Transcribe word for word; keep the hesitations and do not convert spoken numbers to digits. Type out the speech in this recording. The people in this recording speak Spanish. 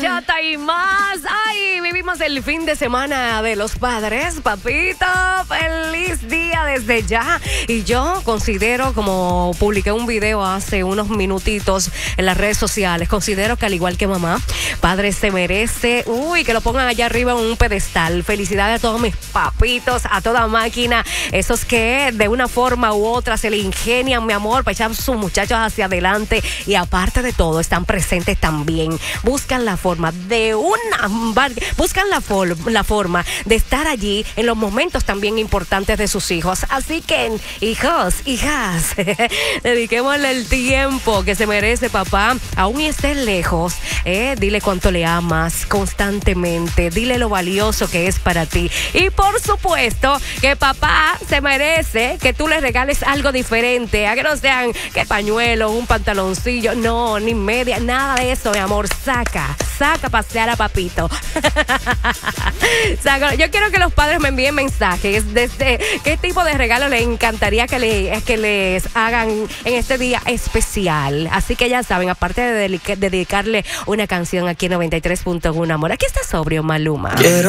Chata y más. Ay, vivimos el fin de semana de los padres, papito. Feliz día desde ya. Y yo considero, como publiqué un video hace unos minutitos en las redes sociales, considero que al igual que mamá, padre se merece, uy, que lo pongan allá arriba en un pedestal. Felicidades a todos mis papitos, a toda máquina, esos que de una forma u otra se le ingenian, mi amor, para echar a sus muchachos hacia adelante. Y aparte de todo, están presentes también. Buscan la forma de una buscan la, for, la forma de estar allí en los momentos también importantes de sus hijos. Así que, hijos, hijas, dediquémosle el tiempo que se merece papá, aún y estés lejos. eh, dile cuánto le amas constantemente, dile lo valioso que es para ti. Y por supuesto que papá se merece que tú le regales algo diferente, a que no sean que pañuelo, un pantaloncillo, no, ni media, nada de eso, mi amor. Saca, saca a pasear a papito. Yo quiero que los padres me envíen mensajes desde qué tipo de regalo les encantaría que, le, que les hagan en este día especial. Así que ya saben, aparte de, de dedicarle una canción aquí en noventa y tres punto uno, amor, aquí está sobrio Maluma. Quiero